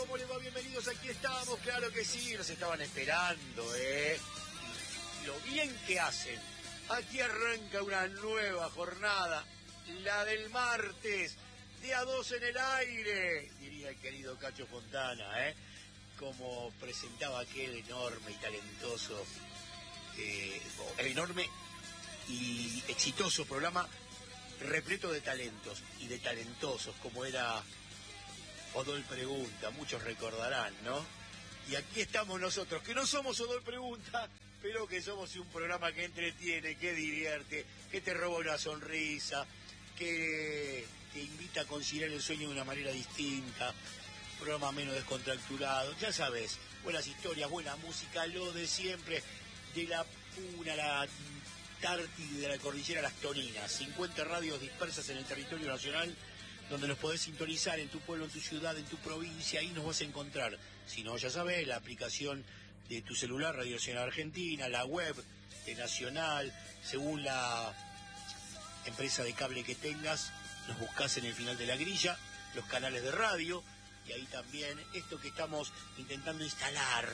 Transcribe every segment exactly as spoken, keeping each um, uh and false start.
¿Cómo les va? Bienvenidos, aquí estamos, claro que sí, nos estaban esperando, ¿eh? Y lo bien que hacen. Aquí arranca una nueva jornada, la del martes, de a dos en el aire, diría el querido Cacho Fontana, ¿eh? Como presentaba aquel enorme y talentoso, eh, el enorme y exitoso programa repleto de talentos y de talentosos, como era Odol Pregunta, muchos recordarán, ¿no? Y aquí estamos nosotros, que no somos Odol Pregunta, pero que somos un programa que entretiene, que divierte, que te roba una sonrisa, que te invita a conciliar el sueño de una manera distinta, un programa menos descontracturado, ya sabes, buenas historias, buena música, lo de siempre, de la Puna, la Tártide, de la Cordillera a las Toninas, cincuenta radios dispersas en el territorio nacional, donde nos podés sintonizar en tu pueblo, en tu ciudad, en tu provincia, ahí nos vas a encontrar. Si no, ya sabés, la aplicación de tu celular, Radio Nacional Argentina, la web de Nacional, según la empresa de cable que tengas, nos buscás en el final de la grilla, los canales de radio, y ahí también esto que estamos intentando instalar,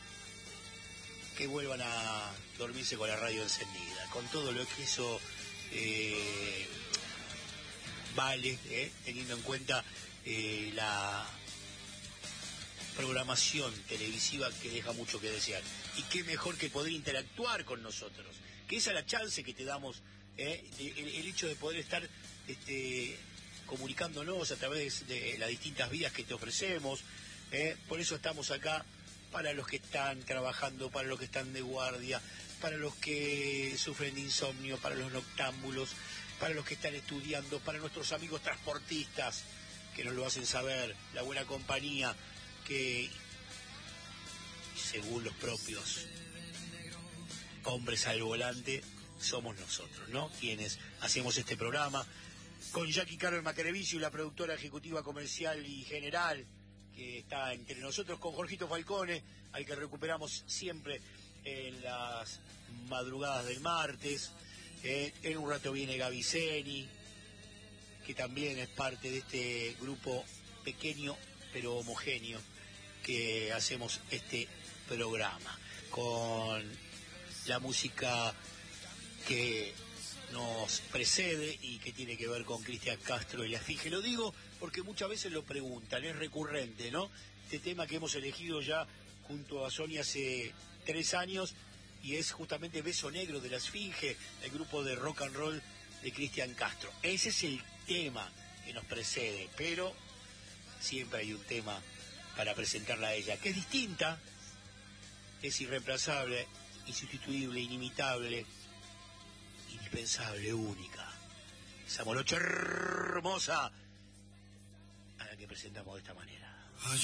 que vuelvan a dormirse con la radio encendida, con todo lo que eso eh, vale, eh, teniendo en cuenta eh, la programación televisiva que deja mucho que desear. Y qué mejor que poder interactuar con nosotros, que esa es la chance que te damos, eh, el, el hecho de poder estar este, comunicándonos a través de las distintas vías que te ofrecemos, eh, por eso estamos acá, para los que están trabajando, para los que están de guardia, para los que sufren de insomnio, para los noctámbulos, para los que están estudiando, para nuestros amigos transportistas, que nos lo hacen saber, la buena compañía, que según los propios hombres al volante, somos nosotros, ¿no? Quienes hacemos este programa, con Jackie Caro Macarevicio y la productora ejecutiva comercial y general, que está entre nosotros, con Jorgito Falcone, al que recuperamos siempre en las madrugadas del martes. Eh, en un rato viene Gaviceni, que también es parte de este grupo pequeño pero homogéneo que hacemos este programa, con la música que nos precede y que tiene que ver con Cristian Castro y la Esfinge. Lo digo porque muchas veces lo preguntan, es recurrente, ¿no? Este tema que hemos elegido ya junto a Sonia hace tres años, y es justamente Beso Negro de la Esfinge, el grupo de rock and roll de Cristian Castro. Ese es el tema que nos precede, pero siempre hay un tema para presentarla a ella, que es distinta, es irreemplazable, insustituible, inimitable, indispensable, única. Esa morocha hermosa a la que presentamos de esta manera.